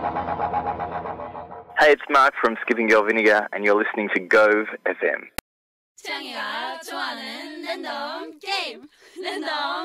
Hey, it's Mark from Skipping Girl Vinegar, and you're listening to Gove FM. 태양이가 좋아하는 랜덤 게임 랜덤